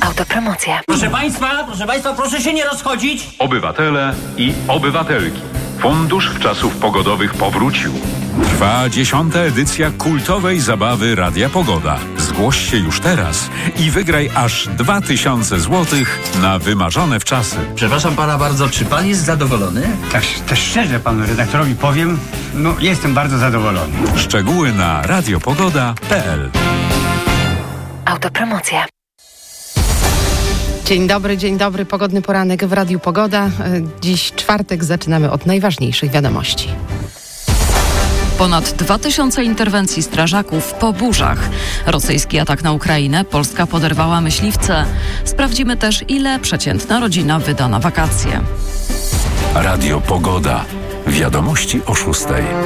Autopromocja. Proszę Państwa, proszę się nie rozchodzić. Obywatele i obywatelki. Fundusz Wczasów Pogodowych powrócił. Trwa 10. edycja kultowej zabawy Radia Pogoda. Zgłoś się już teraz i wygraj aż 2000 zł na wymarzone wczasy. Przepraszam pana bardzo, czy pan jest zadowolony? Tak też szczerze panu redaktorowi powiem, jestem bardzo zadowolony. Szczegóły na radiopogoda.pl. Autopromocja. Dzień dobry, pogodny poranek w Radiu Pogoda. Dziś czwartek, zaczynamy od najważniejszych wiadomości. Ponad 2000 interwencji strażaków po burzach. Rosyjski atak na Ukrainę, Polska poderwała myśliwce. Sprawdzimy też, ile przeciętna rodzina wyda na wakacje. Radio Pogoda. Wiadomości o 6.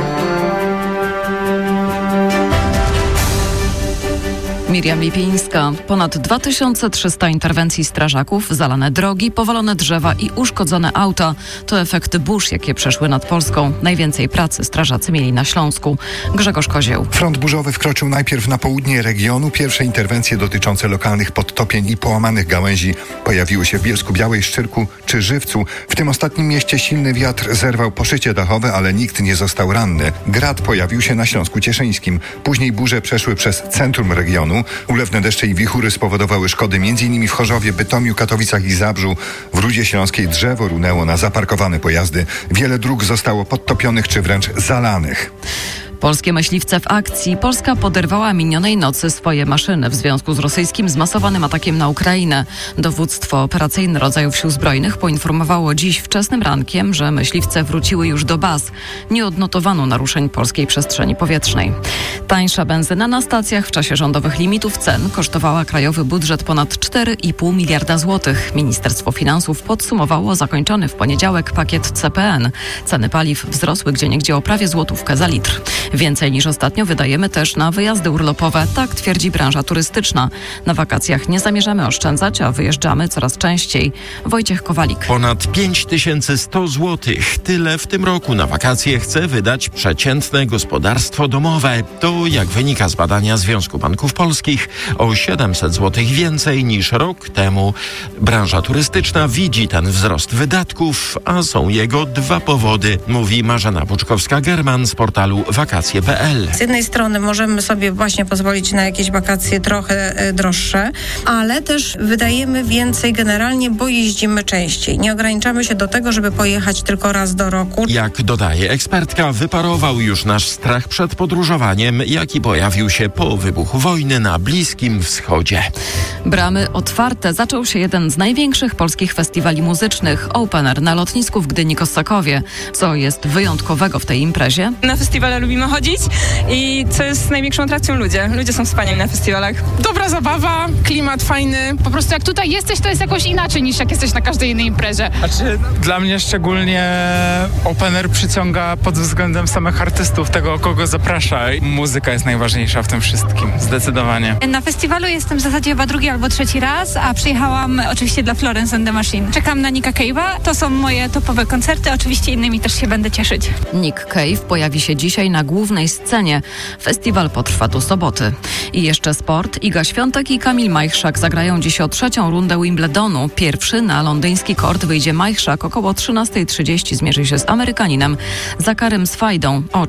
Miriam Lipińska. Ponad 2300 interwencji strażaków, zalane drogi, powalone drzewa i uszkodzone auta. To efekty burz, jakie przeszły nad Polską. Najwięcej pracy strażacy mieli na Śląsku. Grzegorz Kozieł. Front burzowy wkroczył najpierw na południe regionu. Pierwsze interwencje dotyczące lokalnych podtopień i połamanych gałęzi pojawiły się w Bielsku-Białej, Szczyrku czy Żywcu. W tym ostatnim mieście silny wiatr zerwał poszycie dachowe, ale nikt nie został ranny. Grad pojawił się na Śląsku Cieszyńskim. Później burze przeszły przez centrum regionu. Ulewne deszcze i wichury spowodowały szkody m.in. w Chorzowie, Bytomiu, Katowicach i Zabrzu. W Rudzie Śląskiej drzewo runęło na zaparkowane pojazdy. Wiele dróg zostało podtopionych czy wręcz zalanych. Polskie myśliwce w akcji. Polska poderwała minionej nocy swoje maszyny w związku z rosyjskim zmasowanym atakiem na Ukrainę. Dowództwo operacyjne rodzajów sił zbrojnych poinformowało dziś wczesnym rankiem, że myśliwce wróciły już do baz. Nie odnotowano naruszeń polskiej przestrzeni powietrznej. Tańsza benzyna na stacjach w czasie rządowych limitów cen kosztowała krajowy budżet ponad 4,5 miliarda złotych. Ministerstwo Finansów podsumowało zakończony w poniedziałek pakiet CPN. Ceny paliw wzrosły gdzieniegdzie o prawie złotówkę za litr. Więcej niż ostatnio wydajemy też na wyjazdy urlopowe, tak twierdzi branża turystyczna. Na wakacjach nie zamierzamy oszczędzać, a wyjeżdżamy coraz częściej. Wojciech Kowalik. Ponad 5100 zł. Tyle w tym roku na wakacje chce wydać przeciętne gospodarstwo domowe. To, jak wynika z badania Związku Banków Polskich, o 700 zł więcej niż rok temu. Branża turystyczna widzi ten wzrost wydatków, a są jego dwa powody, mówi Marzena Buczkowska-German z portalu wakacje.pl. Z jednej strony możemy sobie właśnie pozwolić na jakieś wakacje trochę droższe, ale też wydajemy więcej generalnie, bo jeździmy częściej. Nie ograniczamy się do tego, żeby pojechać tylko raz do roku. Jak dodaje ekspertka, wyparował już nasz strach przed podróżowaniem, jaki pojawił się po wybuchu wojny na Bliskim Wschodzie. Bramy otwarte. Zaczął się jeden z największych polskich festiwali muzycznych, Open Air na lotnisku w Gdyni-Kossakowie. Co jest wyjątkowego w tej imprezie? Na festiwale lubimy chodzić i co jest największą atrakcją ludzie. Ludzie są wspaniali na festiwalach. Dobra zabawa, klimat fajny. Po prostu jak tutaj jesteś, to jest jakoś inaczej niż jak jesteś na każdej innej imprezie. Dla mnie szczególnie Open Air przyciąga pod względem samych artystów, tego kogo zaprasza. Muzyka jest najważniejsza w tym wszystkim, zdecydowanie. Na festiwalu jestem w zasadzie chyba drugi albo trzeci raz, a przyjechałam oczywiście dla Florence and the Machine. Czekam na Nicka Cave'a, to są moje topowe koncerty, oczywiście innymi też się będę cieszyć. Nick Cave pojawi się dzisiaj na głównej scenie. Festiwal potrwa do soboty. I jeszcze sport. Iga Świątek i Kamil Majchrzak zagrają dziś o trzecią rundę Wimbledonu. Pierwszy na londyński kort wyjdzie Majchrzak. Około 13:30 zmierzy się z Amerykaninem Zakarem Swajdą. O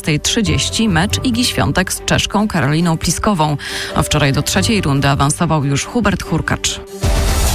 14:30 mecz Igi Świątek z Czeszką Karoliną Pliskową. A wczoraj do trzeciej rundy awansował już Hubert Hurkacz.